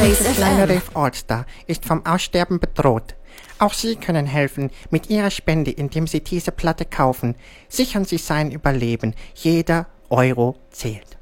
Dieses kleine Riff All-Star ist vom Aussterben bedroht. Auch Sie können helfen mit Ihrer Spende, indem Sie diese Platte kaufen. Sichern Sie sein Überleben. Jeder Euro zählt.